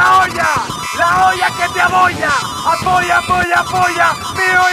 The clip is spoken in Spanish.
La olla que te abolla. Apoya, apoya, apoya. Mi olla.